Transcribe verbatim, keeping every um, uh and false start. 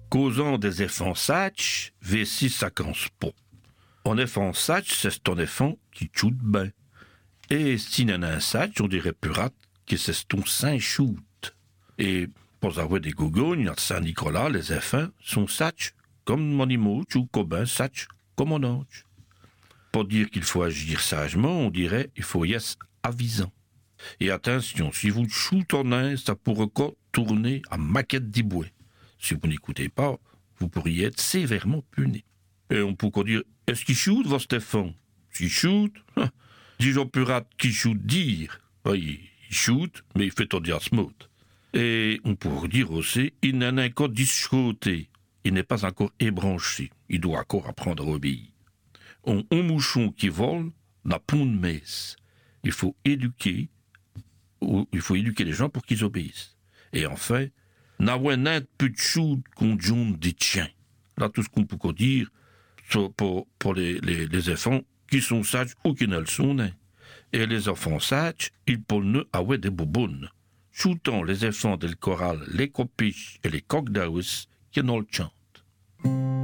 Causant des enfants sages, vessi ça canse pas. Un enfant sage, c'est un enfant qui choute bien. Et si n'en a un sage, on dirait pirate que c'est ton saint choute. Et pour avoir des gogognes, à Saint-Nicolas, les enfants sont sages comme mon animal ou comme sage comme un ange. Pour dire qu'il faut agir sagement, on dirait il faut y être avisant. Et attention, si vous shootez en un, ça pourrait encore tourner à maquette d'iboué. Si vous n'écoutez pas, vous pourriez être sévèrement puni. Et on peut encore dire, est-ce qu'il shoot, votre Stéphane? S'il shoot, hein, dis Jean Pirate qui shoot dire. Oui, il shoot, mais il fait en diasmote. Et on pourrait dire aussi, il n'en a encore dischoté. Il n'est pas encore ébranché. Il doit encore apprendre à obéir. Un, un mouchon qui vole n'a pas de messe. Il faut éduquer, ou, il faut éduquer les gens pour qu'ils obéissent. Et enfin, n'a pas peu de choses qu'on jonne des tiens. Là, tout ce qu'on peut dire pour, pour les, les, les enfants qui sont sages ou qui ne le sont pas. Et les enfants sages, ils peuvent avoir des bobounes. Shootant les enfants del choral, les copiches et les coqs d'Aus qui n'ont le chant.